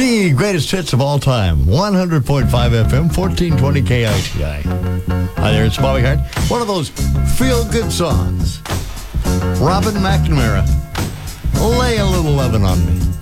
The greatest hits of all time. 100.5 FM, 1420 KITI. Hi there, it's Bobby Hart. One of those feel-good songs. Robin McNamara, Lay a Little Lovin' on Me.